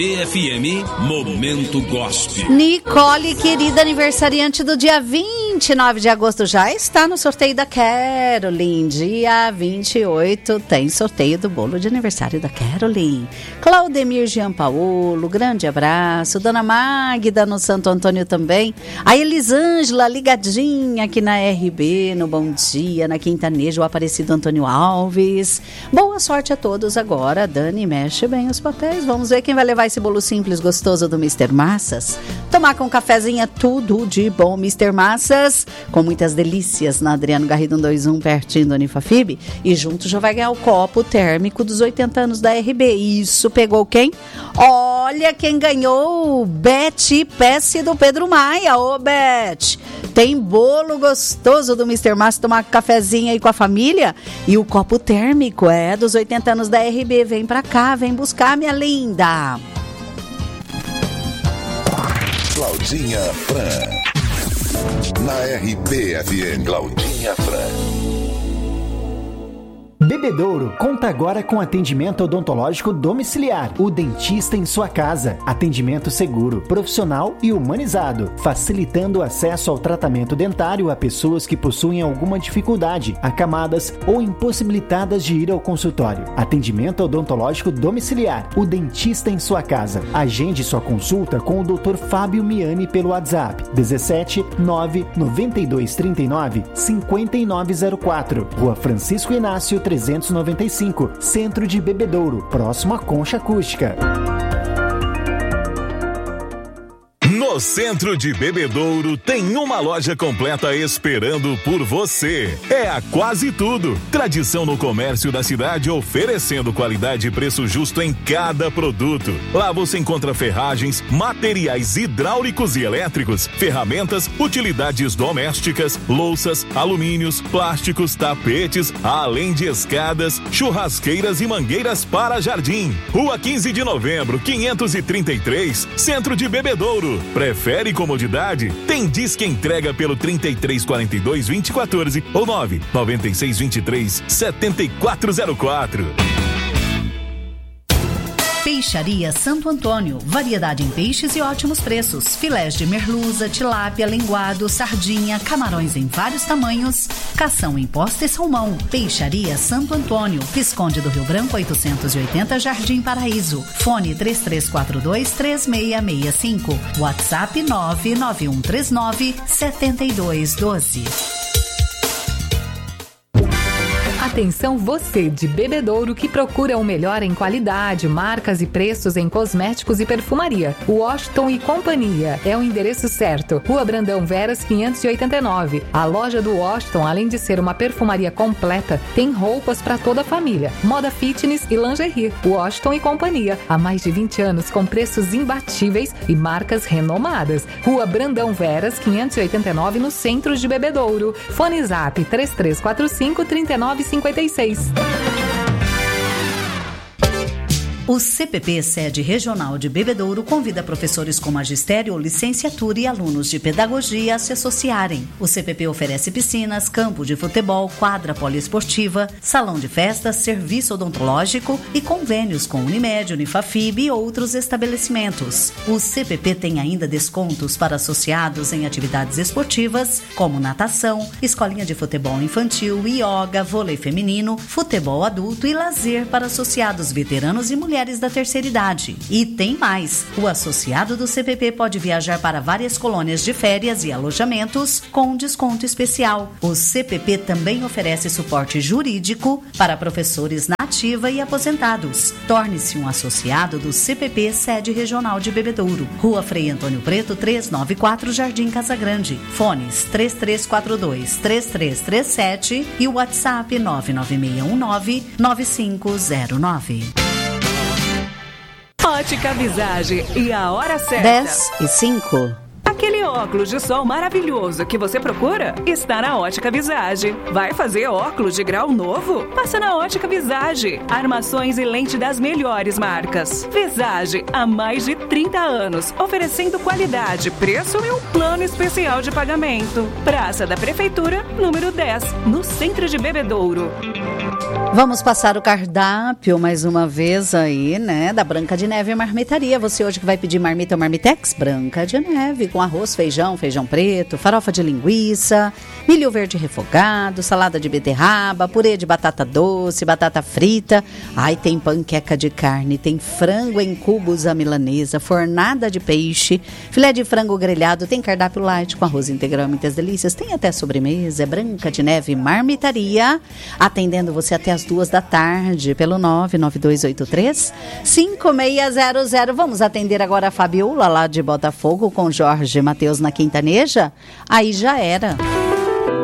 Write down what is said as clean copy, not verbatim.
EFM Momento Gospel. Nicole, querida aniversariante do dia 29 de agosto, já está no sorteio da Caroline. Dia 28 tem sorteio do bolo de aniversário da Caroline. Claudemir Gianpaolo, grande abraço. Dona Magda no Santo Antônio também. A Elisângela ligadinha aqui na RB, no Bom Dia, na Quintaneja, o Aparecido Antônio Alves. Boa sorte a todos agora. Dani, mexe bem os papéis. Vamos ver quem vai levar esse bolo simples gostoso do Mr. Massas. Tomar com um cafezinho, tudo de bom. Mr. Massas, com muitas delícias, na Adriano Garrido 121, pertinho do Unifafib. E junto já vai ganhar o copo térmico dos 80 anos da RB. Isso, pegou quem? Olha quem ganhou, Beth Pesce do Pedro Maia. Ô, Beth, tem bolo gostoso do Mr. Massas, tomar um cafezinho aí com a família. E o copo térmico é dos 80 anos da RB. Vem pra cá, vem buscar, minha linda. Claudinha Fran, na RBFM. Claudinha Fran. Bebedouro conta agora com atendimento odontológico domiciliar. O dentista em sua casa. Atendimento seguro, profissional e humanizado, facilitando o acesso ao tratamento dentário a pessoas que possuem alguma dificuldade, acamadas ou impossibilitadas de ir ao consultório. Atendimento odontológico domiciliar. O dentista em sua casa. Agende sua consulta com o Dr. Fábio Miani pelo WhatsApp 17 9 92 39 5904. Rua Francisco Inácio 395, Centro de Bebedouro, próximo à Concha Acústica. No Centro de Bebedouro tem uma loja completa esperando por você. É a Quase Tudo. Tradição no comércio da cidade, oferecendo qualidade e preço justo em cada produto. Lá você encontra ferragens, materiais hidráulicos e elétricos, ferramentas, utilidades domésticas, louças, alumínios, plásticos, tapetes, além de escadas, churrasqueiras e mangueiras para jardim. Rua 15 de Novembro, 533, Centro de Bebedouro. Prefere comodidade? Tem Disque Entrega pelo 3342-2014 ou 99623-7404. Peixaria Santo Antônio, variedade em peixes e ótimos preços. Filés de merluza, tilápia, linguado, sardinha, camarões em vários tamanhos, cação em posta e salmão. Peixaria Santo Antônio, Visconde do Rio Branco 880, Jardim Paraíso. Fone 3342-3665. WhatsApp 99139-7212. Atenção você de Bebedouro que procura o melhor em qualidade, marcas e preços em cosméticos e perfumaria. Washington e Companhia é o endereço certo. Rua Brandão Veras 589. A loja do Washington, além de ser uma perfumaria completa, tem roupas para toda a família, moda fitness e lingerie. Washington e Companhia, há mais de 20 anos com preços imbatíveis e marcas renomadas. Rua Brandão Veras 589 no centro de Bebedouro. Fone Zap 3345-3956. O CPP Sede Regional de Bebedouro convida professores com magistério ou licenciatura e alunos de pedagogia a se associarem. O CPP oferece piscinas, campo de futebol, quadra poliesportiva, salão de festas, serviço odontológico e convênios com Unimed, Unifafib e outros estabelecimentos. O CPP tem ainda descontos para associados em atividades esportivas, como natação, escolinha de futebol infantil, ioga, vôlei feminino, futebol adulto e lazer para associados veteranos e mulheres da terceira idade. E tem mais! O associado do CPP pode viajar para várias colônias de férias e alojamentos com desconto especial. O CPP também oferece suporte jurídico para professores na ativa e aposentados. Torne-se um associado do CPP Sede Regional de Bebedouro. Rua Frei Antônio Preto 394, Jardim Casagrande. Fones 3342-3337 e o WhatsApp 99619-9509. Ótica Visage e a hora certa. 10:05. Aquele óculos de sol maravilhoso que você procura está na Ótica Visage. Vai fazer óculos de grau novo? Passa na Ótica Visage. Armações e lente das melhores marcas. Visage, há mais de 30 anos, oferecendo qualidade, preço e um plano especial de pagamento. Praça da Prefeitura, número 10, no centro de Bebedouro. Vamos passar o cardápio mais uma vez aí, né? Da Branca de Neve Marmitaria. Você hoje que vai pedir marmita ou marmitex? Branca de Neve, com arroz, feijão preto, farofa de linguiça, milho verde refogado, salada de beterraba, purê de batata doce, batata frita. Ai, tem panqueca de carne, tem frango em cubos à milanesa, fornada de peixe, filé de frango grelhado, tem cardápio light com arroz integral, muitas delícias, tem até sobremesa. É Branca de Neve Marmitaria, atendendo você até as 2 da tarde, pelo 99283-5600. Vamos atender agora a Fabiola, lá de Botafogo, com Jorge Mateus na Quintaneja. Aí já era.